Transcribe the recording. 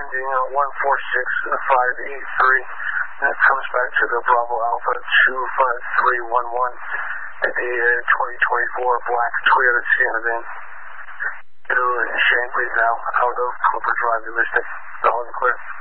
landing 146583. That comes back to the Bravo Alpha 25311 at the 2024 black Toyota Sienna van. To Shane, please now out of Clipper Drive, the Mystic. Solid and clear.